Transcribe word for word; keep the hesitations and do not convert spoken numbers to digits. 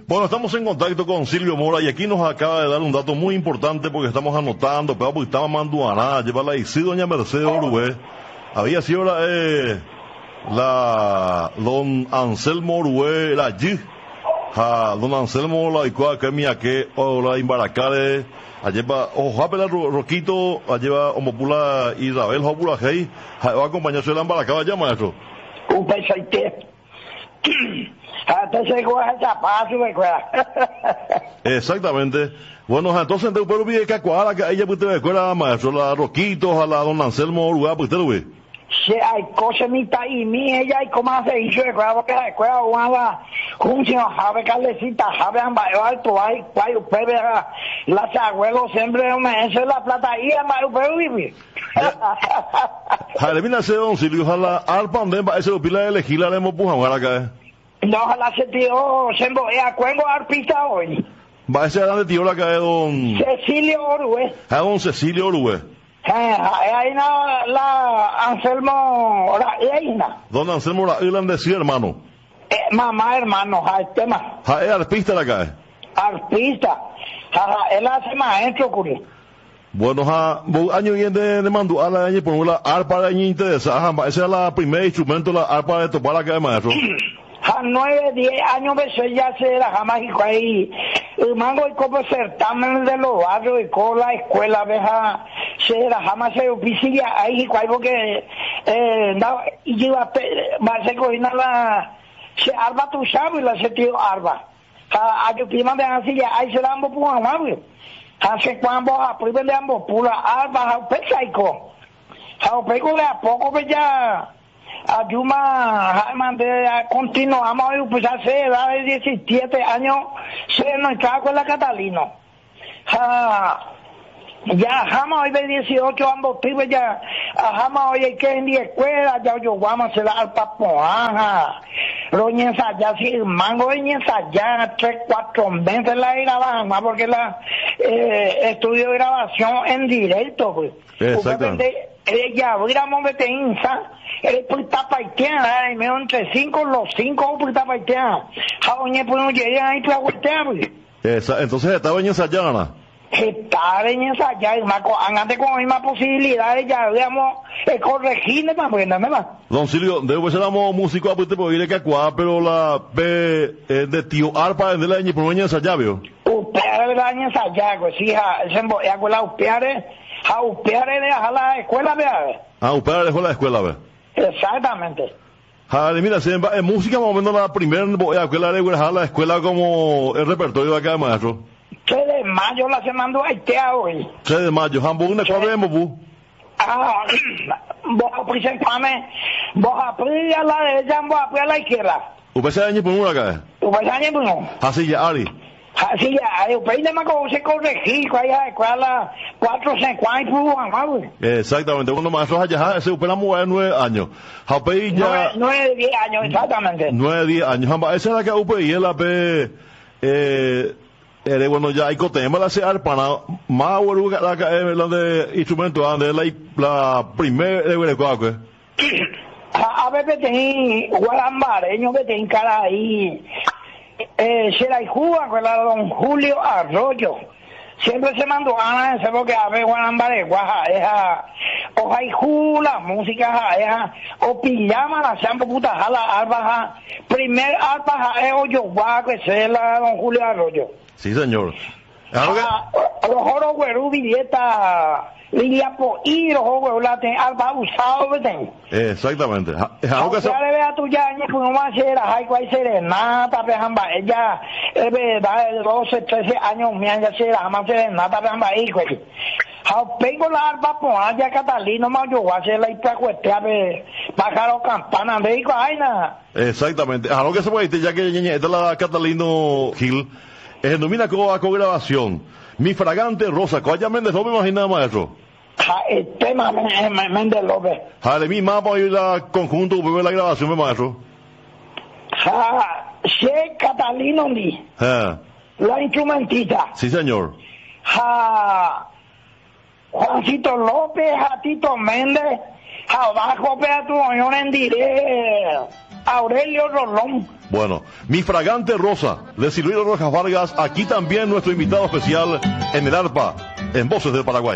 Bueno, estamos en contacto con Silvio Mora y aquí nos acaba de dar un dato muy importante porque estamos anotando, pero porque estaba Manduaná, lleva la ICI doña Mercedes Orué. Había sido la, eh, la don Anselmo Orué, la G, a don Anselmo la Icua, que mía que, o la Imbaracare, alleva, o Japela Roquito, alleva Omopula Isabel Hopula Hey, va a acompañarse la Imbaracaba ya, maestro. Un pesaite. Exactamente. Bueno, entonces te puedo pedir que acuara que ella puede escuela maestro la Roquitos a la don Anselmo Uruguay pues te lo ve. Sí, hay cosas mitad y mi ella y cómo se hizo de escuela porque la escuela una junción sabe calecita sabe ambayo alto hay cuál usted verá las abuelos siempre me hace la plata y ambayo pero vive. Jale mira se don Silvio ojalá al pandem va ese pila de elegir la hemos pujan acá. No, ojalá se tío se emboea cuengo arpista hoy. Va ese grande tío la cae don Cecilio Orué. A don Cecilio Orué. Eh, ahí la, la Anselmo la Eina. Don Anselmo la Irland decía hermano. Eh, mamá hermano, el tema. Ja, es arpista la cae. Arpista. Ja, él hace maestro, curi. Bueno, ja, año bien de, de mandó a la año por la arpa de año interesa, ja, ese es la primer instrumento la arpa de topar la cae maestro. A nueve, diez años de ya se la jamás y ahí el mango y como certamen de los barrios y con la escuela veja se la jamás se oficia ahí y porque eh no y lleva más se cogina la se arba tu sabes la se tío arba a yo que mande así ahí se ambos por amable hace cuando a primer de ambos pura arba a pesaico a pego de a poco que ya Ayuma, continuamos y pues hace edad de diecisiete años se nos estaba con la Catalino. Ja, ya jamás hoy de dieciocho ambos pibes ya jamás hoy hay que en la escuela ya yo vamos a hacer al papoaja lo ensayar si el mango de ensayar tres cuatro meses la grabación porque la eh, estudio de grabación en directo pues exactamente ella hubiéramos de insa el puta paiteana me entre cinco los cinco puta paiteana jaoñe pues no llega ahí para voltear esa entonces estaba en ensayana estar en ensayar más antes con mismas posibilidades ya digamos eh, corregirme más bueno ¿verdad? Don Silvio debo ser amo músico a pues te puedo ir que acá pero la pe eh, de tío arpa de la año por año ensayar vio upeare de la año ensayar pues sí ja se emboea con la upeare ja upeare de a la escuela vea ah upeare dejó la escuela ve exactamente. Ja, mira, se, en música más o menos la primera escuela de la escuela como el repertorio de acá de maestro. tres de mayo la semana a Itea hoy. tres de mayo, jambo una cosa vemos, bu. Ah, vos presentarme, vos aprendí a la derecha, vos aprendí a la izquierda. ¿Usted se año por una acá? ¿Usted se año por una? Así ya, Ari. Así ya, usted no me conoce corregir, que hay a la escuela cuatro, cinco años, por exactamente, cuando maestros allá, se supera mujer nueve años. Japei ya... Nueve, diez años, exactamente. Nueve, diez años, jamba, esa es la que U P I, la P, eh, eh, bueno, ya hay cotema la se arpana, más bueno la que la de instrumento, donde la, la primera de Guarecuaque. A veces tenía guarambareño que tenía cara ahí. Eh, se la juga con la don Julio Arroyo siempre se mandó a ese porque a ver guanambare guaja esa oja y jula música esa o pijama la champa puta jala arba primer arpa es oyo guaja que se la don Julio Arroyo sí señor ah, los joros güeru billeta Lidia po y los juegos la ten alba usado veten exactamente ahora se le vea tu ya ni como más era hay cual serenata pejamba ella es verdad de doce trece años me han ya será más serenata pejamba ahí güey how pego la alba po allá Catalino más yo va a ser la ipra cuestea de pájaro campana de digo ay nada exactamente a lo que se puede decir ya que esta la Catalino Gil es nomina como a grabación Mi fragante rosa, Coya Méndez López, imagina maestro. Ja, el tema Méndez López. Jale, mi mapa y la conjunto, ver la grabación, maestro. Ja, Che Catalino ni. Ja. La instrumentista. Sí, señor. Ja, Juancito López, ja, Tito Méndez, ja, bajo pea tu oñón en directo. Aurelio Rolón. Bueno, mi fragante rosa de Silvio Rojas Vargas, aquí también nuestro invitado especial en el arpa, en Voces del Paraguay.